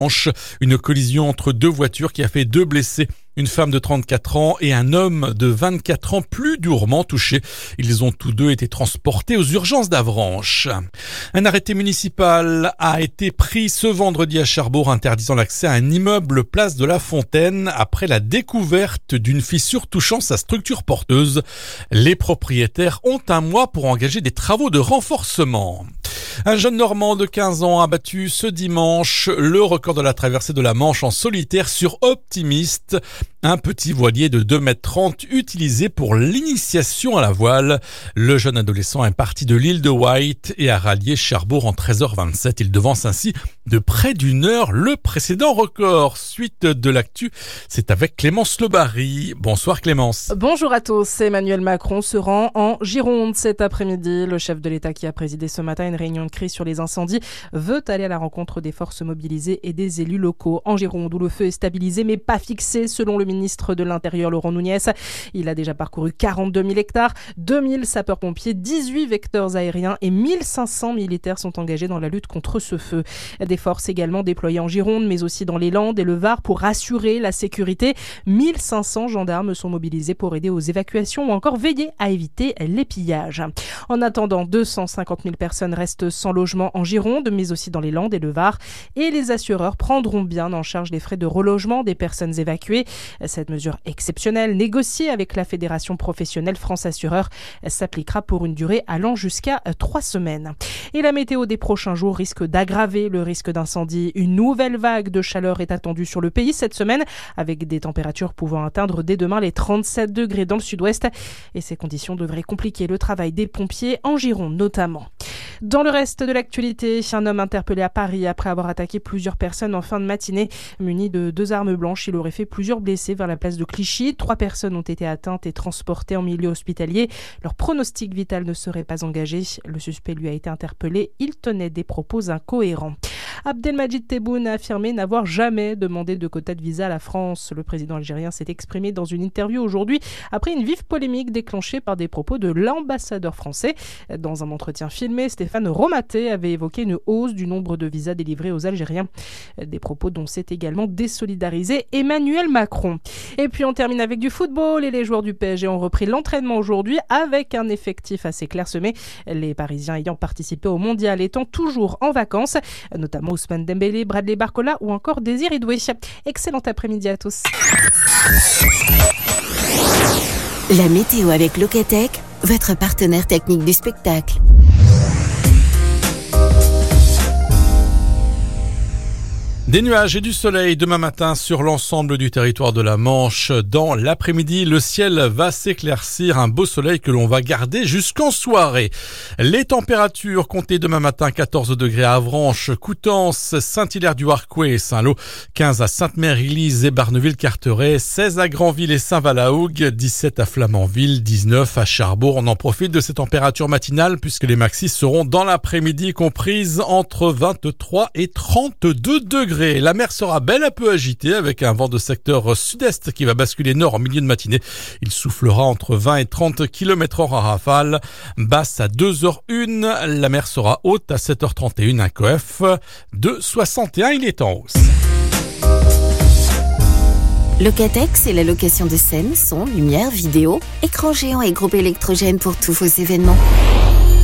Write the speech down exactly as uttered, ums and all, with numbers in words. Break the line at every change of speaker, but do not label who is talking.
Une collision entre deux voitures qui a fait deux blessés. Une femme de trente-quatre ans et un homme de vingt-quatre ans plus durement touchés. Ils ont tous deux été transportés aux urgences d'Avranches. Un arrêté municipal a été pris ce vendredi à Cherbourg interdisant l'accès à un immeuble place de la Fontaine après la découverte d'une fissure touchant sa structure porteuse. Les propriétaires ont un mois pour engager des travaux de renforcement. Un jeune Normand de quinze ans a battu ce dimanche le record de la traversée de la Manche en solitaire sur Optimiste, un petit voilier de deux mètres trente utilisé pour l'initiation à la voile. Le jeune adolescent est parti de l'île de White et a rallié Cherbourg en treize heures vingt-sept. Il devance ainsi de près d'une heure le précédent record. Suite de l'actu, c'est avec Clémence Lebarry. Bonsoir Clémence.
Bonjour à tous. Emmanuel Macron se rend en Gironde cet après-midi. Le chef de l'État qui a présidé ce matin une réunion de crise sur les incendies veut aller à la rencontre des forces mobilisées et des élus locaux. En Gironde où le feu est stabilisé mais pas fixé selon le ministre de l'Intérieur Laurent Nunez. Il a déjà parcouru quarante-deux mille hectares, deux mille sapeurs-pompiers, dix-huit vecteurs aériens et mille cinq cents militaires sont engagés dans la lutte contre ce feu. Des forces également déployées en Gironde mais aussi dans les Landes et le Var pour assurer la sécurité. mille cinq cents gendarmes sont mobilisés pour aider aux évacuations ou encore veiller à éviter les pillages. En attendant, deux cent cinquante mille personnes restent sans logement en Gironde mais aussi dans les Landes et le Var et les assureurs prendront bien en charge les frais de relogement des personnes évacuées. Cette mesure exceptionnelle, négociée avec la Fédération professionnelle France Assureurs, s'appliquera pour une durée allant jusqu'à trois semaines. Et la météo des prochains jours risque d'aggraver le risque d'incendie. Une nouvelle vague de chaleur est attendue sur le pays cette semaine, avec des températures pouvant atteindre dès demain les trente-sept degrés dans le sud-ouest. Et ces conditions devraient compliquer le travail des pompiers en Gironde notamment. Dans le reste de l'actualité, un homme interpellé à Paris après avoir attaqué plusieurs personnes en fin de matinée. Muni de deux armes blanches, il aurait fait plusieurs blessés vers la place de Clichy. Trois personnes ont été atteintes et transportées en milieu hospitalier. Leur pronostic vital ne serait pas engagé. Le suspect lui a été interpellé. Il tenait des propos incohérents. Abdelmadjid Tebboune a affirmé n'avoir jamais demandé de quota de visa à la France. Le président algérien s'est exprimé dans une interview aujourd'hui après une vive polémique déclenchée par des propos de l'ambassadeur français. Dans un entretien filmé, Stéphane Romaté avait évoqué une hausse du nombre de visas délivrés aux Algériens. Des propos dont s'est également désolidarisé Emmanuel Macron. Et puis on termine avec du football et les joueurs du P S G ont repris l'entraînement aujourd'hui avec un effectif assez clairsemé. Les Parisiens ayant participé au mondial étant toujours en vacances, notamment Ousmane Dembélé, Bradley Barcola ou encore Désiré Doué. Excellent après-midi à tous.
La météo avec Locatec, votre partenaire technique du spectacle.
Des nuages et du soleil demain matin sur l'ensemble du territoire de la Manche. Dans l'après-midi, le ciel va s'éclaircir, un beau soleil que l'on va garder jusqu'en soirée. Les températures comptées demain matin, quatorze degrés à Avranches, Coutances, Saint-Hilaire-du-Harcouët et Saint-Lô, quinze à Sainte-Mère-Église et Barneville-Carteret, seize à Granville et Saint-Valahougue, dix-sept à Flamanville, dix-neuf à Cherbourg. On en profite de ces températures matinales puisque les maxis seront dans l'après-midi comprises entre vingt-trois et trente-deux degrés. La mer sera belle à peu agitée avec un vent de secteur sud-est qui va basculer nord en milieu de matinée. Il soufflera entre vingt et trente kilomètres heure à rafale. Basse à deux heures une. La mer sera haute à sept heures trente et une. Un C O F de soixante et un. Il est en hausse.
Locatec, c'est la location de scènes, son, lumière, vidéo, écran géant et groupe électrogène pour tous vos événements.